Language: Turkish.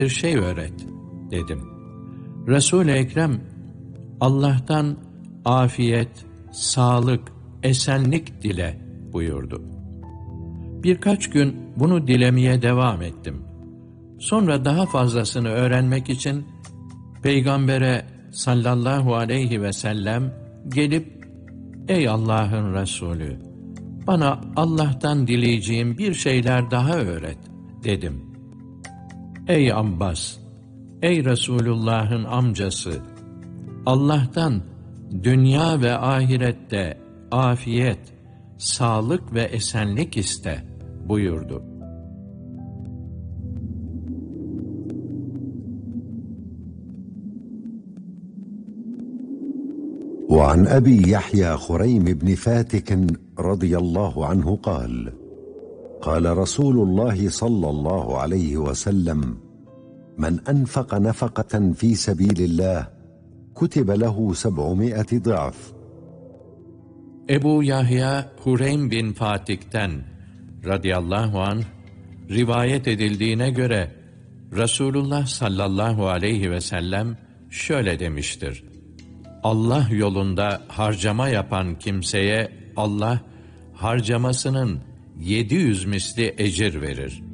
bir şey öğret, dedim. Resul-i Ekrem, Allah'tan afiyet, sağlık, esenlik dile buyurdu. Birkaç gün bunu dilemeye devam ettim. Sonra daha fazlasını öğrenmek için Peygamber'e sallallahu aleyhi ve sellem gelip, ''Ey Allah'ın Resulü, bana Allah'tan dileyeceğim bir şeyler daha öğret.'' dedim. ''Ey Abbas, ey Resulullah'ın amcası, Allah'tan dünya ve ahirette afiyet, sağlık ve esenlik iste.'' buyurdu. وعن أبي يحيى خريم بن فاتك رضي الله عنه قال: قال رسول الله صلى الله عليه وسلم: من أنفق نفقة في سبيل الله كتب له 700 ضعف. Ebu Yahya Hureym bin Fatik'ten radıyallahu anh rivayet edildiğine göre Resulullah sallallahu aleyhi ve sellem şöyle demiştir: Allah yolunda harcama yapan kimseye Allah harcamasının 700 misli ecir verir.